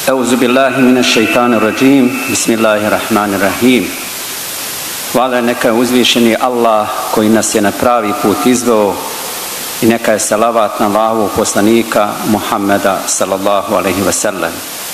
Euzu billahi mineşşeytanirracim. Bismillahirrahmanirrahim. Hvala neka je uzvišeni Allah koji nas je na pravi put izveo i neka je salavat na Allahovog poslanika Muhammeda sallallahu alejhi ve sellem.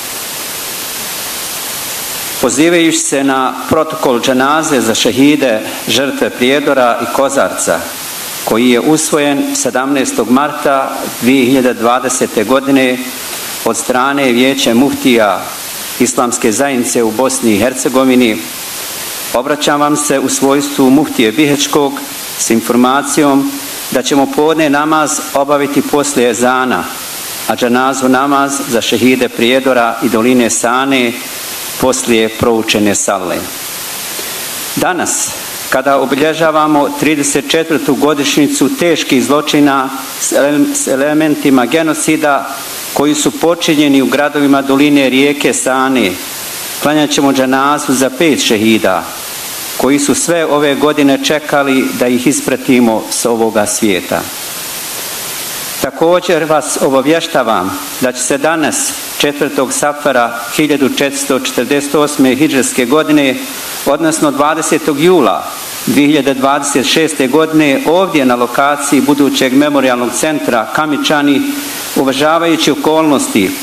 Pozivajući se na protokol dženaze za šehide, žrtve Prijedora i Kozarca, koji je usvojen 17. marta 2020. godine od strane Vijeća muftija Islamske zajednice u Bosni i Hercegovini, obraćam vam se u svojstvu muftije Bihečkog s informacijom da ćemo podne namaz obaviti poslije ezana, a dženazu namaz za šehide Prijedora i doline Sane poslije proučene sale. Danas, kada obilježavamo 34. godišnjicu teških zločina s elementima genocida koji su počinjeni u gradovima doline rijeke Sane, klanjat ćemo dženazu za 5 šehida koji su sve ove godine čekali da ih ispratimo s ovoga svijeta. Također vas obavještavam da će se danas 4. Safara 1448. hidžrske godine, odnosno 20. jula 2026. godine, ovdje na lokaciji budućeg memorijalnog centra Kamičani, uvažavajući okolnosti